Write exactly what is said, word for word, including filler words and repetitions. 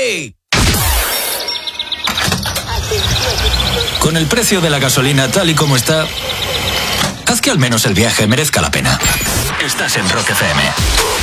¡Hey! Con el precio de la gasolina tal y como está, haz que al menos el viaje merezca la pena. Estás en Rock F M.